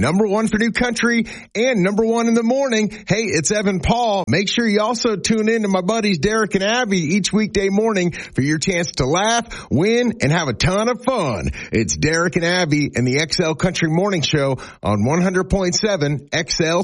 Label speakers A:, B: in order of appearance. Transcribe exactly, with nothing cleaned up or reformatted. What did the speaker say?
A: number one for new country and number one in the morning. Hey, it's Evan Paul. Make sure you also tune in to my buddies Derek and Abby each weekday morning for your chance to laugh, win, and have a ton of fun. It's Derek and Abby and the X L Country Morning Show on one hundred point seven X L